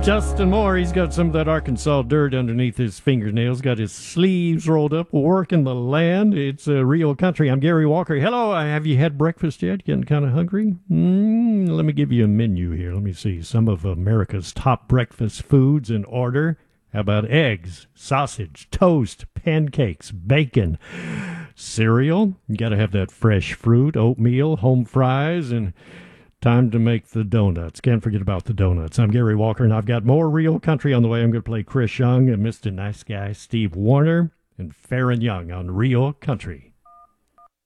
Justin Moore, he's got some of that Arkansas dirt underneath his fingernails, got his sleeves rolled up, working the land. It's real country. I'm Gary Walker. Hello, have you had breakfast yet? Getting kind of hungry? Let me give you a menu here. Let me see. Some of America's top breakfast foods in order. How about eggs, sausage, toast, pancakes, bacon, cereal? You got to have that fresh fruit, oatmeal, home fries, and time to make the donuts. Can't forget about the donuts. I'm Gary Walker, and I've got more real country on the way. I'm going to play Chris Young and Mr. Nice Guy Steve Wariner and Farron Young on Real Country.